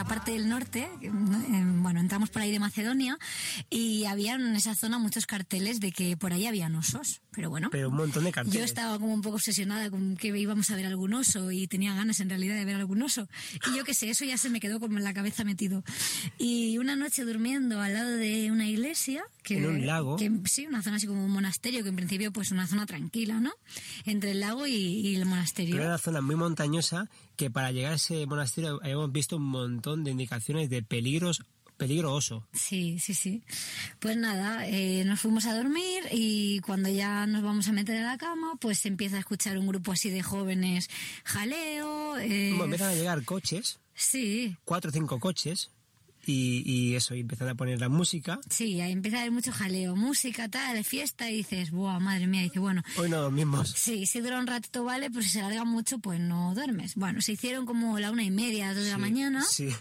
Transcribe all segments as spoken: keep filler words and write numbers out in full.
parte del norte, eh, bueno, entramos por ahí de Macedonia y había en esa zona muchos carteles de que por ahí habían osos, pero bueno. Pero un montón de carteles. Yo estaba como un poco obsesionada con que íbamos a ver algún oso y tenía ganas en realidad de ver algún oso. Y yo qué sé, eso ya se me quedó como en la cabeza metido. Y una noche durmiendo al lado de una iglesia, que, en un lago. Que, sí, una zona así como un monasterio, que en principio pues una zona tranquila, ¿no? Entre el lago y, y el monasterio. Pero era una zona muy montañosa que para llegar a ese monasterio habíamos visto un montón de indicaciones de peligros, peligro oso. Sí, sí, sí. Pues nada, eh, nos fuimos a dormir y cuando ya nos vamos a meter a la cama, pues se empieza a escuchar un grupo así de jóvenes jaleo. Eh... Bueno, empiezan a llegar coches. Sí. Cuatro o cinco coches. Y, y eso, y empiezan a poner la música. Sí, ahí empieza a haber mucho jaleo, música, tal, fiesta, y dices, ¡buah, madre mía! Y dices, bueno... Hoy no dormimos. Sí, si dura un ratito vale, pero si se alarga mucho, pues no duermes. Bueno, se hicieron como la una y media, dos de sí, la mañana. Sí.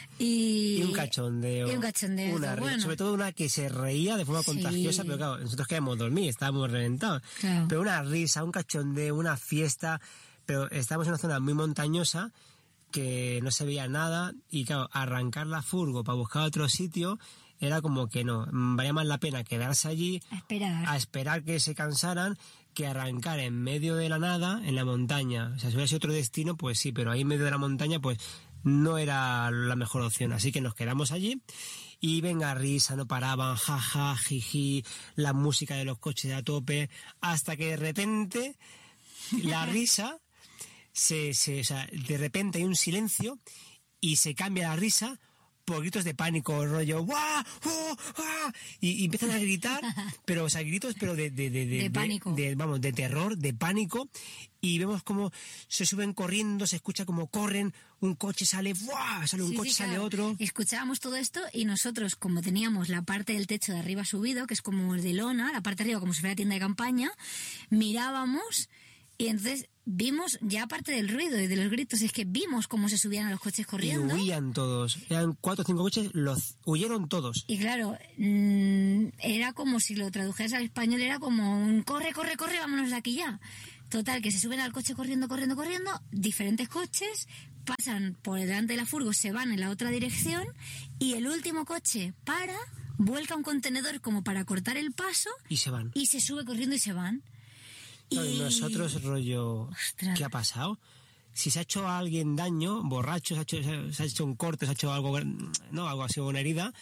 Y, y un cachondeo. Y un cachondeo. Una bueno. Sobre todo una que se reía de forma sí. contagiosa, pero claro, nosotros queríamos dormir, estábamos reventados. Claro. Pero una risa, un cachondeo, una fiesta, pero estábamos en una zona muy montañosa, que no se veía nada, y claro, arrancar la furgo para buscar otro sitio era como que no, valía más la pena quedarse allí a esperar, a esperar que se cansaran que arrancar en medio de la nada en la montaña. O sea, si hubiera sido otro destino, pues sí, pero ahí en medio de la montaña pues no era la mejor opción, así que nos quedamos allí y venga, risa, no paraban, jaja, jiji, la música de los coches a tope, hasta que de repente la risa Se, se, o sea, de repente hay un silencio y se cambia la risa por gritos de pánico, rollo ¡guau! ¡Oh! ¡Ah! Y, y empiezan a gritar, pero o sea, gritos pero de, de, de, de, de pánico, de, de, vamos, de terror, de pánico, y vemos como se suben corriendo, se escucha como corren, un coche sale, ¡buah! Sale un sí, coche, sí, sale claro. otro. Escuchábamos todo esto y nosotros, como teníamos la parte del techo de arriba subido, que es como el de lona, la parte de arriba como si fuera tienda de campaña, mirábamos y entonces vimos, ya aparte del ruido y de los gritos, es que vimos cómo se subían a los coches corriendo. Y huían todos. Eran cuatro o cinco coches, los huyeron todos. Y claro, mmm, era como si lo tradujeras al español, era como un corre, corre, corre, vámonos de aquí ya. Total, que se suben al coche corriendo, corriendo, corriendo, diferentes coches, pasan por delante de la furgo, se van en la otra dirección y el último coche para, vuelca un contenedor como para cortar el paso. Y se van. Y se sube corriendo y se van. Claro, y nosotros, rollo, Ostras. ¿qué ha pasado? Si se ha hecho a alguien daño, borracho, se ha hecho, se ha hecho un corte, se ha hecho algo, no, algo así, una herida,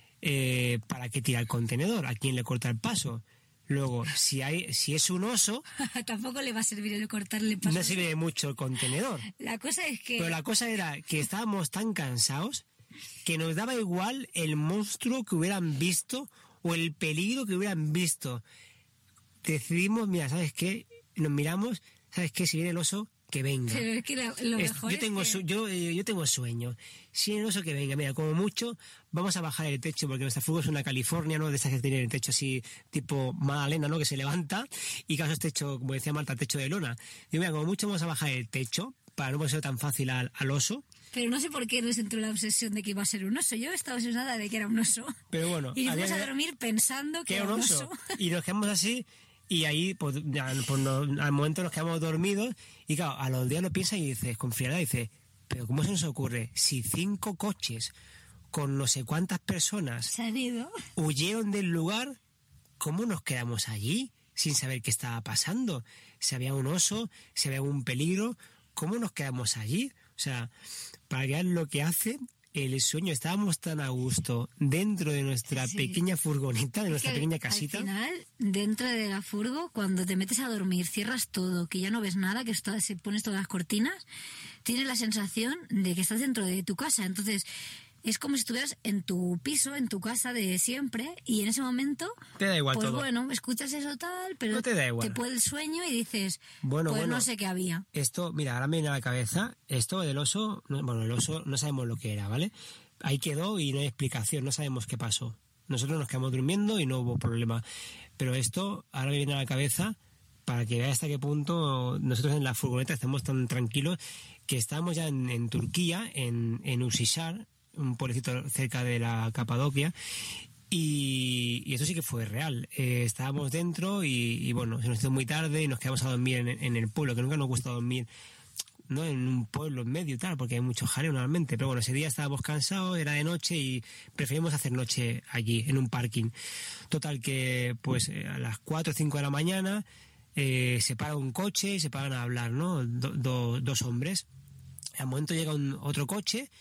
eh, ¿para qué tira el contenedor? ¿A quién le corta el paso? Luego, si hay, si es un oso... Tampoco le va a servir el cortarle el paso. No sirve mucho el contenedor. La cosa es que... Pero la cosa era que estábamos tan cansados que nos daba igual el monstruo que hubieran visto o el peligro que hubieran visto. Decidimos, mira, ¿sabes qué? Nos miramos, ¿sabes qué? Si viene el oso, que venga. Pero es que lo, lo es, mejor yo tengo es que... su, yo, yo tengo sueño. Si viene el oso, que venga. Mira, como mucho, vamos a bajar el techo, porque nuestra furgo es una California, ¿no? De esas que tiene el techo así, tipo Magdalena, ¿no? Que se levanta, y caso es techo, como decía Marta, techo de lona. Digo, mira, como mucho vamos a bajar el techo, para no ser tan fácil al, al oso. Pero no sé por qué nos entró la obsesión de que iba a ser un oso. Yo estaba obsesionada de que era un oso. Pero bueno. Y nos fuimos a dormir pensando que, que era un oso. oso. Y nos quedamos así... Y ahí, pues, ya, pues no, al momento nos quedamos dormidos y claro, a los días lo piensas y dices, con frialdad, dices, pero ¿cómo se nos ocurre? Si cinco coches con no sé cuántas personas se han ido, huyeron del lugar, ¿cómo nos quedamos allí sin saber qué estaba pasando? Si había un oso, si había un peligro, ¿cómo nos quedamos allí? O sea, para que vean lo que hace... El sueño, estábamos tan a gusto dentro de nuestra sí. pequeña furgoneta, de nuestra pequeña casita. Al final, dentro de la furgo, cuando te metes a dormir, cierras todo, que ya no ves nada, que está, se pones todas las cortinas, tienes la sensación de que estás dentro de tu casa. Entonces, es como si estuvieras en tu piso, en tu casa de siempre, y en ese momento, te da igual pues todo. Bueno, escuchas eso tal, pero no te da igual. Te puede el sueño y dices, bueno, pues bueno, no sé qué había. Esto, mira, ahora me viene a la cabeza, esto del oso, bueno, el oso no sabemos lo que era, ¿vale? Ahí quedó y no hay explicación, no sabemos qué pasó. Nosotros nos quedamos durmiendo y no hubo problema. Pero esto ahora me viene a la cabeza para que vea hasta qué punto nosotros en la furgoneta estamos tan tranquilos que estábamos ya en, en Turquía, en, en Usisar, un pueblecito cerca de la Capadocia, y, y eso sí que fue real. Eh, estábamos dentro y, y bueno, se nos hizo muy tarde y nos quedamos a dormir en, en el pueblo, que nunca nos gusta dormir ¿no? En un pueblo en medio y tal, porque hay mucho jaleo normalmente. Pero bueno, ese día estábamos cansados, era de noche y preferimos hacer noche allí, en un parking. Total que, pues, a las cuatro o cinco de la mañana eh, se para un coche y se paran a hablar, ¿no? Do, do, dos hombres. Al momento llega un, otro coche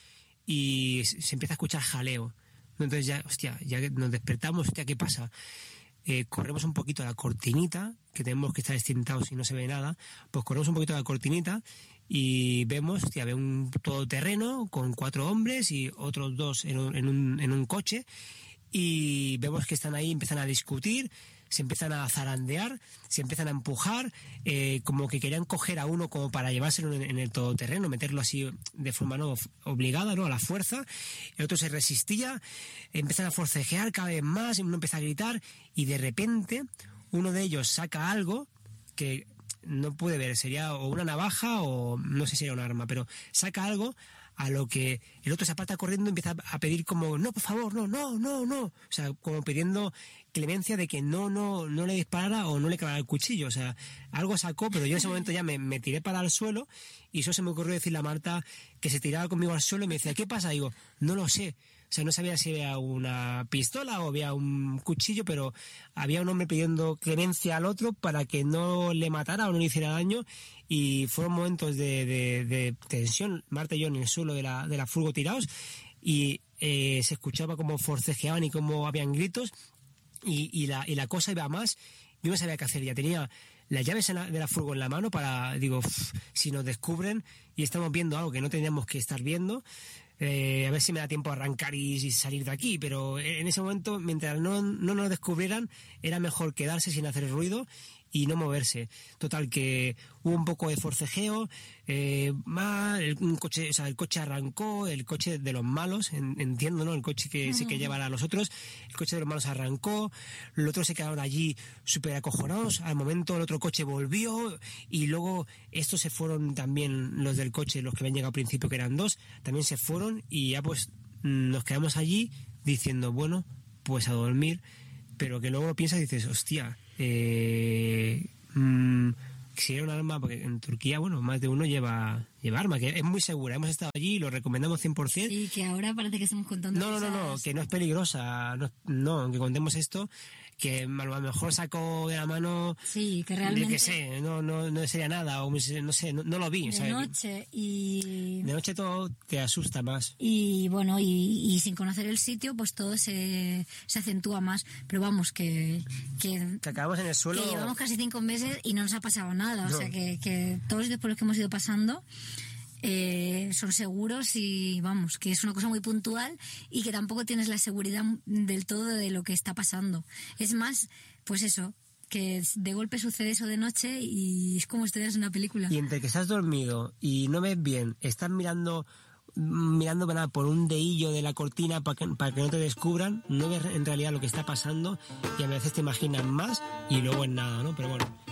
y se empieza a escuchar jaleo. Entonces ya, hostia, ya nos despertamos, hostia, ¿qué pasa? Eh, corremos un poquito a la cortinita, que tenemos que estar extintados y no se ve nada, pues corremos un poquito a la cortinita y vemos, hostia, ve un todoterreno con cuatro hombres y otros dos en un, en un, en un coche, y vemos que están ahí, empiezan a discutir, se empiezan a zarandear, se empiezan a empujar, eh, como que querían coger a uno como para llevárselo en, en el todoterreno, meterlo así de forma no obligada, ¿no? A la fuerza. El otro se resistía, empiezan a forcejear cada vez más, uno empieza a gritar y de repente uno de ellos saca algo que no puede ver, sería o una navaja o no sé si era un arma, pero saca algo, a lo que el otro se aparta corriendo y empieza a pedir como, no, por favor, no, no, no, no. O sea, como pidiendo clemencia de que no, no, no le disparara o no le clavara el cuchillo. O sea, algo sacó, pero yo en ese momento ya me, me tiré para el suelo y eso se me ocurrió decirle a Marta que se tiraba conmigo al suelo y me decía, ¿qué pasa? Y digo, no lo sé. O sea, no sabía si había una pistola o había un cuchillo, pero había un hombre pidiendo clemencia al otro para que no le matara o no le hiciera daño. Y fueron momentos de, de, de tensión, Marta y yo en el suelo de la, de la furgo tirados, y eh, se escuchaba cómo forcejeaban y cómo habían gritos, y, y, la, y la cosa iba más. Yo no sabía qué hacer, ya tenía las llaves en la, de la furgo en la mano para, digo, uff, si nos descubren y estamos viendo algo que no teníamos que estar viendo, eh, a ver si me da tiempo a arrancar y, y salir de aquí. Pero en ese momento, mientras no, no nos descubrieran, era mejor quedarse sin hacer ruido y no moverse. Total, que hubo un poco de forcejeo, eh, más, el, un coche, o sea, el coche arrancó, el coche de los malos, en, entiendo, ¿no? El coche que sí que llevará a los otros, el coche de los malos arrancó, los otros se quedaron allí súper acojonados, al momento el otro coche volvió, y luego estos se fueron también, los del coche, los que habían llegado al principio, que eran dos, también se fueron, y ya pues nos quedamos allí diciendo, bueno, pues a dormir, pero que luego lo piensas y dices, hostia, eh, mmm, si era un arma, porque en Turquía, bueno, más de uno lleva lleva arma, que es muy segura, hemos estado allí y lo recomendamos cien por ciento. Sí, que ahora parece que estamos contando No, no, no, no, que no es peligrosa, no, no, que contemos esto, que a lo mejor sacó de la mano, sí, que realmente, que sé, no, no, no sería nada, o no sé, no, no lo vi. De o sea, noche y... De noche todo te asusta más. Y bueno, y, y sin conocer el sitio, pues todo se, se acentúa más. Pero vamos, que... Que, que acabamos en el suelo... Que llevamos casi cinco meses y no nos ha pasado nada. No. O sea, que, que todos los sitios por los que hemos ido pasando... Eh, son seguros y vamos, que es una cosa muy puntual y que tampoco tienes la seguridad del todo de lo que está pasando. Es más, pues eso, que de golpe sucede eso de noche y es como si estuvieras en una película. Y entre que estás dormido y no ves bien, estás mirando mirando para por un dehillo de la cortina para que, para que no te descubran, no ves en realidad lo que está pasando y a veces te imaginas más y luego en nada, ¿no? Pero bueno...